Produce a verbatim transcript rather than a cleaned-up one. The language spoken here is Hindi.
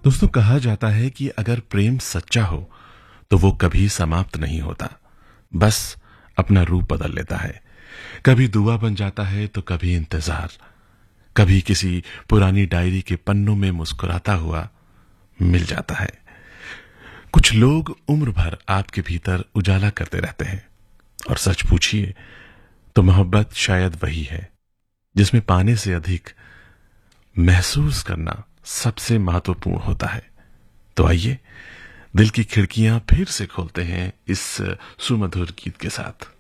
दोस्तों, कहा जाता है कि अगर प्रेम सच्चा हो तो वो कभी समाप्त नहीं होता, बस अपना रूप बदल लेता है। कभी दुआ बन जाता है तो कभी इंतजार, कभी किसी पुरानी डायरी के पन्नों में मुस्कुराता हुआ मिल जाता है। कुछ लोग उम्र भर आपके भीतर उजाला करते रहते हैं, और सच पूछिए तो मोहब्बत शायद वही है जिसमें पाने से अधिक महसूस करना सबसे महत्वपूर्ण होता है। तो आइए दिल की खिड़कियां फिर से खोलते हैं इस सुमधुर गीत के साथ।